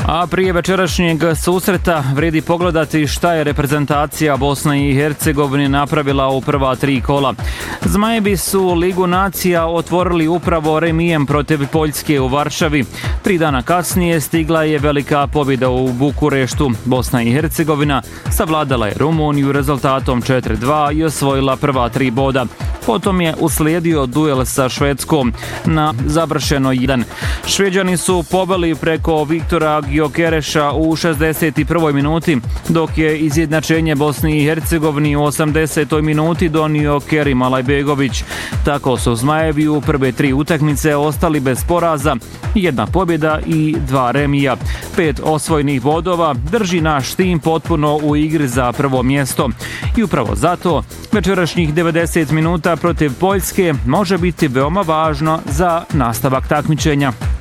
A prije večerašnjeg susreta vredi pogledati šta je reprezentacija Bosne i Hercegovine napravila u prva 3 kola. Zmajevi su Ligu nacija otvorili upravo remijem protiv Poljske u Varšavi. 3 dana kasnije stigla je velika pobjeda u Bukureštu. Bosna i Hercegovina savladala je Rumuniju rezultatom 4:2 i osvojila prva 3 boda. Potom je uslijedio duel sa Švedskom na završeno 1. Šveđani su pobili preko Viktora Gjokereša u 61. minuti, dok je izjednačenje Bosni i Hercegovini u 80. minuti donio Kerim Alajbegović. Tako su Zmajevi u prve 3 utakmice ostali bez poraza, 1 pobjeda i 2 remija. 5 osvojenih bodova drži naš tim potpuno u igri za prvo mjesto. I upravo zato večerašnjih 90 minuta protiv Poljske može biti veoma važno za nastavak takmičenja.